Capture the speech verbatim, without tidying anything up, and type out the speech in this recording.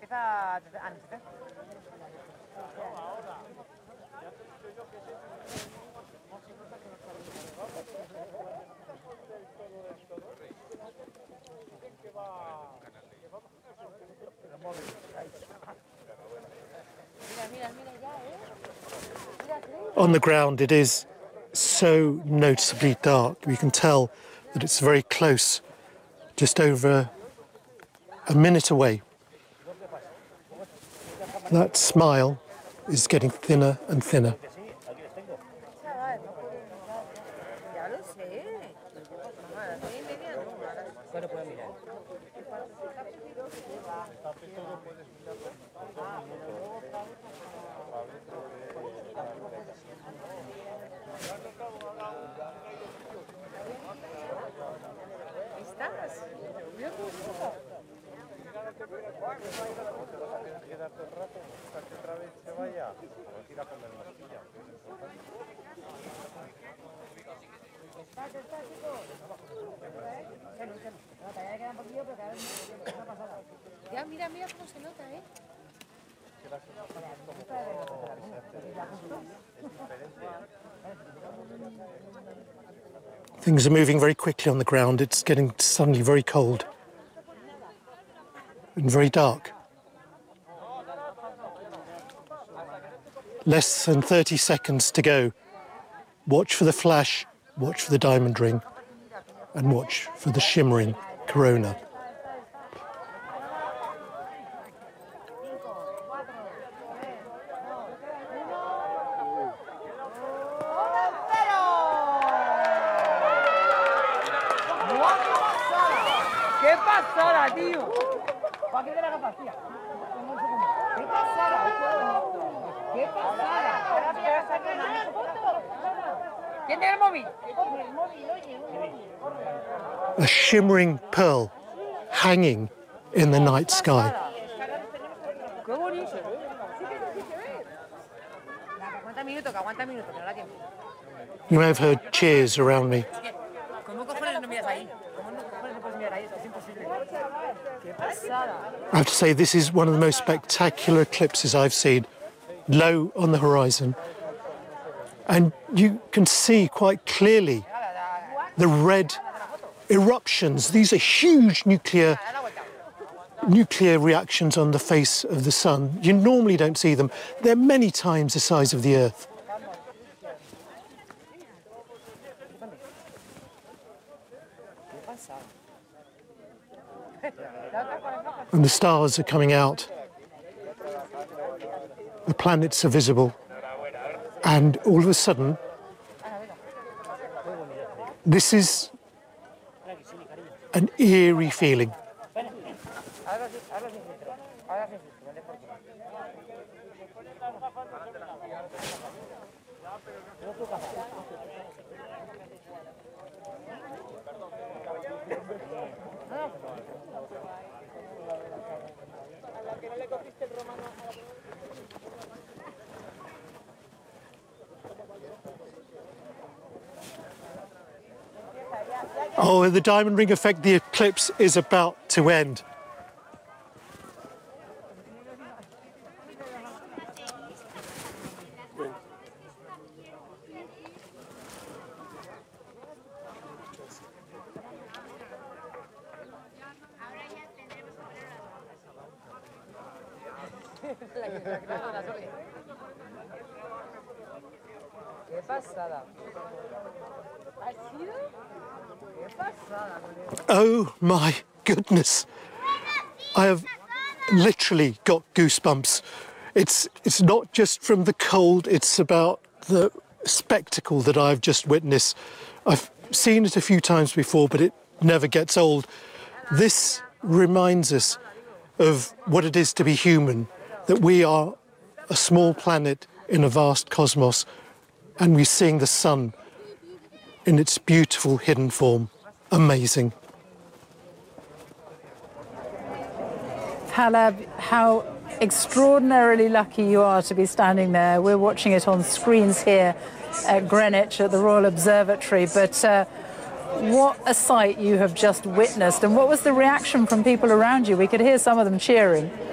On the ground, it is so noticeably dark. You can tell that it's very close, just over a minute away. That smile is getting thinner and thinner. Ya, mira, mira cómo se nota, ¿eh? Things are moving very quickly on the ground. It's getting suddenly very cold and very dark. Less than thirty seconds to go. Watch for the flash, watch for the diamond ring, and watch for the shimmering corona. A shimmering pearl hanging in the night sky. You may have heard cheers around me. I have to say, this is one of the most spectacular eclipses I've seen, low on the horizon. And you can see quite clearly the red eruptions. These are huge nuclear, nuclear reactions on the face of the sun. You normally don't see them. They're many times the size of the Earth. And the stars are coming out. The planets are visible. And all of a sudden, this is an eerie feeling. Oh, the diamond ring effect, the eclipse is about to end. Oh my goodness, I have literally got goosebumps. It's, it's not just from the cold, it's about the spectacle that I've just witnessed. I've seen it a few times before, but it never gets old. This reminds us of what it is to be human, that we are a small planet in a vast cosmos, and we're seeing the sun in its beautiful hidden form. Amazing. Halab, how extraordinarily lucky you are to be standing there. We're watching it on screens here at Greenwich at the Royal Observatory, but uh, what a sight you have just witnessed. And what was the reaction from people around you? We could hear some of them cheering.